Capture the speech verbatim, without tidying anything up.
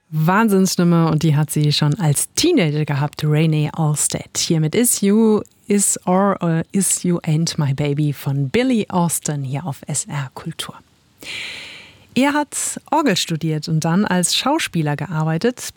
Wahnsinnsstimme und die hat sie schon als Teenager gehabt, Renee Alstead. Hier mit Is You, Is Or, or Is You Ain't My Baby von Billy Austin hier auf S R Kultur. Er hat Orgel studiert und dann als Schauspieler gearbeitet,